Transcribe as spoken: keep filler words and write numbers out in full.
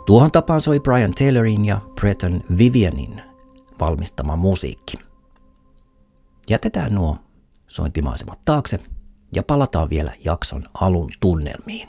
Tuohon tapaan soi Brian Taylorin ja Breton Vivianin valmistama musiikki. Jätetään nuo sointimaisemat taakse ja palataan vielä jakson alun tunnelmiin.